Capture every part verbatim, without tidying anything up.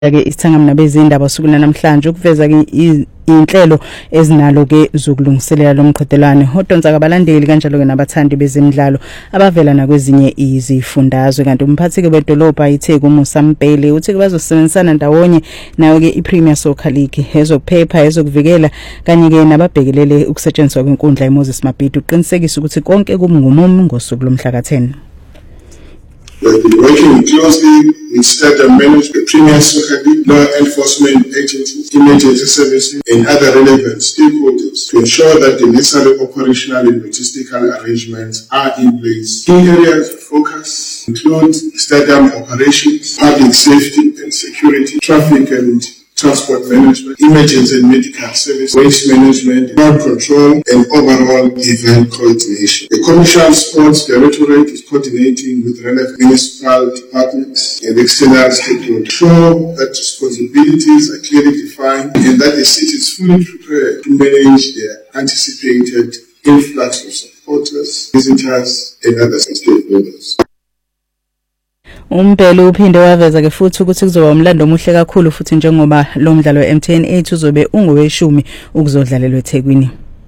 ke isithangamna bezindaba sukuna namhlanje ukuveza ke inhlelo ezinalo ke zokulungiselela lomqhudelwano hodonsa kabalandeli kanjalo ke nabathandi bezemidlalo abavela nakwezinye izifundazwe kanti umphathi ke bedolobha iTheku Musa Mpele uthi bazosebenzisana ndawonye nayo ke iPremier Soccer League ezokuphepha ezokuvikela kanye ke nababhekelele ukusetshenziswa kwenkundla eMoses Mabhidi uqinisekisa ukuthi konke kumngumumu ngosuku lomhla ka ten. We have been working closely with stadium management, the Premier Soccer League, law enforcement agencies, emergency services, and other relevant stakeholders to ensure that the necessary operational and logistical arrangements are in place. Key areas of focus include stadium operations, public safety and security, traffic and transport management, emergency and medical service, waste management, crowd control, and overall event coordination. The Commercial Sports Directorate is coordinating with relevant municipal departments and external stakeholders to ensure that responsibilities are clearly defined and that the city is fully prepared to manage the anticipated influx of supporters, visitors, and other stakeholders. Umpelo uphinde waveza ke futhi ukuthi kuzoba umlando omuhle kakhulu futhi njengoba lo mdlalo we M T N eight uzobe ungoweshumi ukuzodlalelwa eThekwini.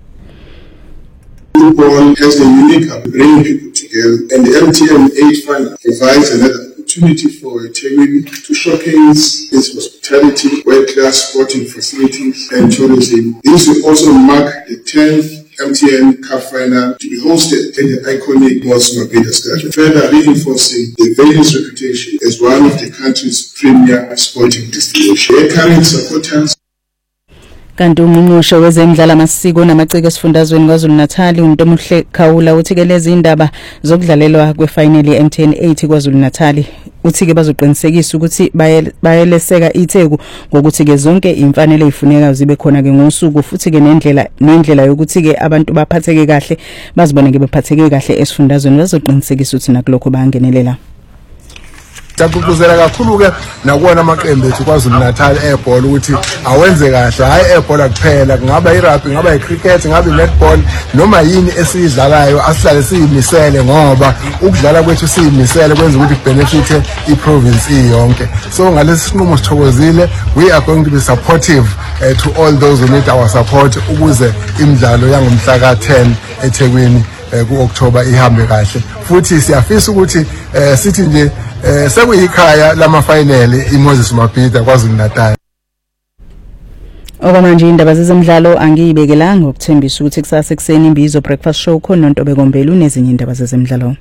Football has a unique of bringing people together, and the M T N eight final provides another opportunity for Ethekwini to showcase its hospitality, world-class sporting facilities, and tourism. This will also mark the tenth M T N Cup final to be hosted at the iconic Moses Mabhidi Stadium, further reinforcing the venue's reputation as one of the country's premier sporting destinations. Their current supporters kanti umnqosho wezemidlalo amasiko namaciko esifundazweni kwaZulu-Natal uNtomuhle Khawula uthi ke lezi indaba zokudlalelwa kwefinal ye M T N eight kwaZulu-Natal uthi ke bazoqinisekisa ukuthi bayeleseka iTheku ngokuthi ke zonke imfanele ezifuneka zibe khona ke ngosuku futhi ke nendlela nendlela yokuthi ke abantu baphatheke kahle bazibone ke bephatheke kahle esifundazweni bazoqinisekisa ukuthi nakulokho bangenelela. Takuguzela kakhulu ke nakuona amaqembu ethu kwaZulu-Natal ebhola ukuthi awenze kahle hayi ebhola kuphela kungaba irugby ngaba icricket ngaba inetball noma yini esiyidlalayo asihlale siyimisele ngoba ukudlala kwethu siyimisele kwenza ukuthi benefit iprovince iyonke. So ngalesi sinqumo sithokozile, we are going to be supportive uh, to all those who need our support ukuze imidlalo yangomhla ka ten eThekwini ku-October ihambe kahle futhi siyafisa ukuthi sithi nje Eh sekuyikhaya lama final iMoses Mabhidi kwaZulu-Natal. Okwamanje indaba zezemidlalo angiyibekelanga ukuthembisa ukuthi kusasa ekseni imbizo breakfast show khona Ntobe Kombela unezinye indaba zezemidlalo.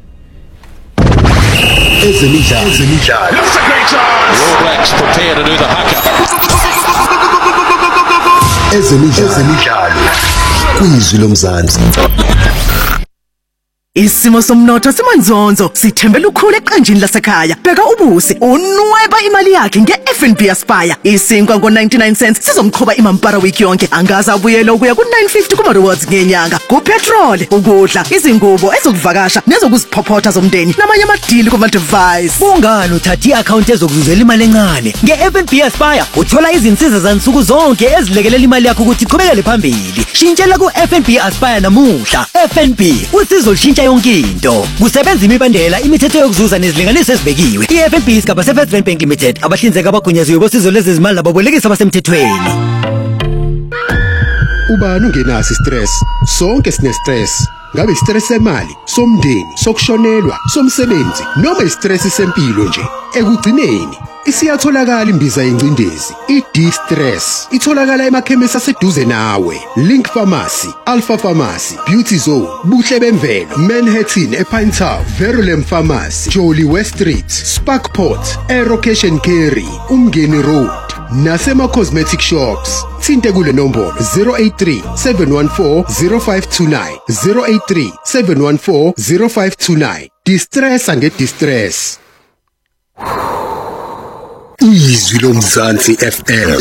Ezemidlalo ezemidlalo. All Blacks prepare to do the haka. Ezemidlalo ezemidlalo. Kwizwi lomzansi. Isimo somnotho simanzonzo sithembela ukhulu eqenjini lasekhaya bheka ubusi unweba imali yakhe nge-F N B Aspire isinkwa ngo ninety-nine cents sizomqhoba imampara week yonke angaza abuyela ukuya ku nine fifty kuma rewards ngenyanga kupetrol ukudla izingubo ezokuvakasha nezokuziphophotha zomndeni namanye amadili kuma device. Bungani uthatha i-account ezokuzuzela imali encane nge-F N B Aspire uthola izinsiza zansuku zonke ezilekelela imali yakho ukuthi iqhubekele phambili. Shintshela ku-F N B Aspire namuhla. F N B usizo lishintsha yonke into kusebenza imibandela imithetho yokuzuza nezilinganiso ezibekiwe. I-F N B isigaba se-First Rand Bank Limited abahlinzeka abagunyaziwe bosizo lwezezimali nababolekisi abasemthethweni. Ubani ungenasi stress? Sonke sine stress. Ngabe stress semali, somndeni, sokushonelwa, somsebenzi noma istress sempilo nje. Ekugcineni isiyatholakala imbiza yencindezi i-D-Stress itholakala emakhemisi aseduze nawe. Link Pharmacy, Alpha Pharmacy, Beauty Zone, Buhle Bemvelo, Manhattan ePine Town, Verulam Pharmacy, Jolly West Street, Sparkport, Aerocation Carry, Umngeni Road nasema cosmetic shops. Thinte kule nombolo zero eight three seven one four zero five two nine zero eight three seven one four zero five two nine. Distress and get distress. Izwi lomzansi F M.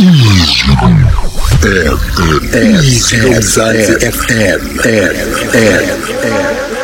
Izwi lomzansi F M.